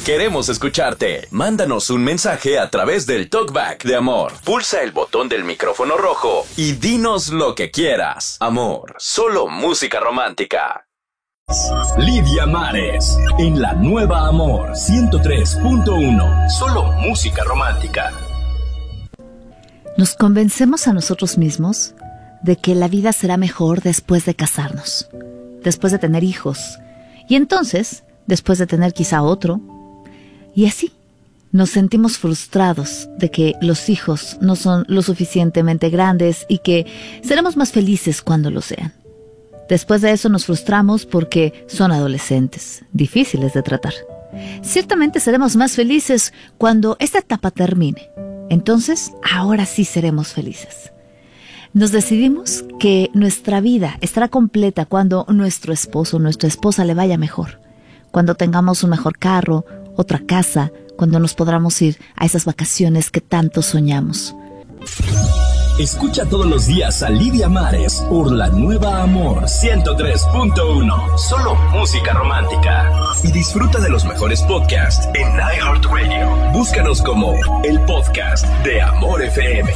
Queremos escucharte. Mándanos un mensaje a través del Talkback de Amor. Pulsa el botón del micrófono rojo y dinos lo que quieras. Amor, solo música romántica. Lidia Mares, en la nueva Amor 103.1. Solo música romántica. Nos convencemos a nosotros mismos de que la vida será mejor después de casarnos, después de tener hijos, y entonces, después de tener quizá otro. Y así, nos sentimos frustrados de que los hijos no son lo suficientemente grandes y que seremos más felices cuando lo sean. Después de eso nos frustramos porque son adolescentes, difíciles de tratar. Ciertamente seremos más felices cuando esta etapa termine. Entonces, ahora sí seremos felices. Nos decidimos que nuestra vida estará completa cuando nuestro esposo o nuestra esposa le vaya mejor, cuando tengamos un mejor carro, otra casa, cuando nos podamos ir a esas vacaciones que tanto soñamos. Escucha todos los días a Lidia Mares por la nueva Amor 103.1. Solo música romántica. Y disfruta de los mejores podcasts en iHeartRadio. Búscanos como el podcast de Amor FM.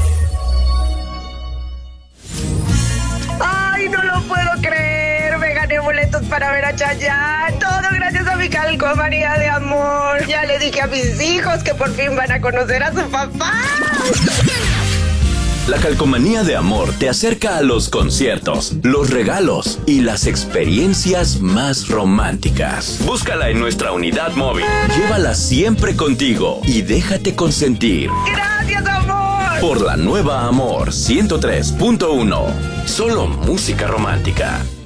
¡Ay, no lo puedo creer! Me gané boletos para ver a Chayanne. Todo gracias a mi calcomanía de amor. Ya le dije a mis hijos que por fin van a conocer a su papá. La calcomanía de Amor te acerca a los conciertos, los regalos y las experiencias más románticas. Búscala en nuestra unidad móvil. Llévala siempre contigo y déjate consentir. ¡Gracias, amor! Por la nueva Amor 103.1. Solo música romántica.